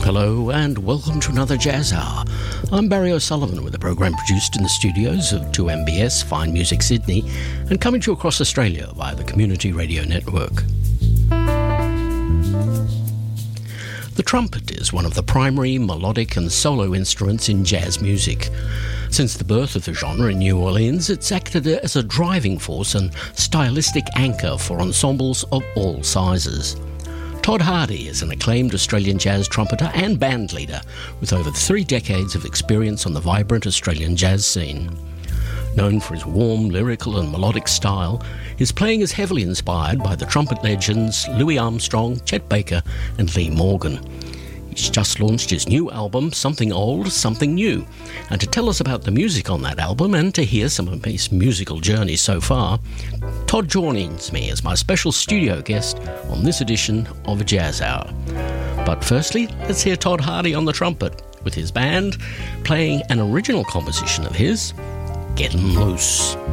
Hello and welcome to another Jazz Hour. I'm Barry O'Sullivan with a program produced in the studios of 2MBS Fine Music Sydney and coming to you across Australia via the Community Radio Network. The trumpet is one of the primary melodic and solo instruments in jazz music. Since the birth of the genre in New Orleans, it's acted as a driving force and stylistic anchor for ensembles of all sizes. Todd Hardy is an acclaimed Australian jazz trumpeter and band leader with over 3 decades of experience on the vibrant Australian jazz scene. Known for his warm, lyrical and melodic style, his playing is heavily inspired by the trumpet legends Louis Armstrong, Chet Baker and Lee Morgan. He's just launched his new album, Something Old, Something New. And to tell us about the music on that album and to hear some of his musical journey so far, Todd joins me as my special studio guest on this edition of Jazz Hour. But firstly, let's hear Todd Hardy on the trumpet with his band playing an original composition of his, Gettin' Loose.